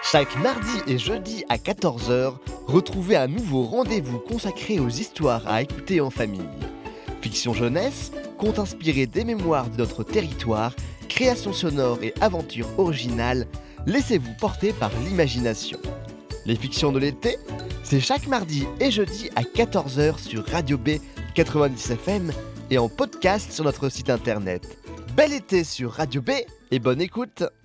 Chaque mardi et jeudi à 14 heures, retrouvez un nouveau rendez-vous consacré aux histoires à écouter en famille. Fiction jeunesse, contes inspirés des mémoires de notre territoire, créations sonores et aventures originales, laissez-vous porter par l'imagination. Les fictions de l'été, c'est chaque mardi et jeudi à 14 heures sur Radio B 90 FM et en podcast sur notre site internet. Bel été sur Radio B et bonne écoute!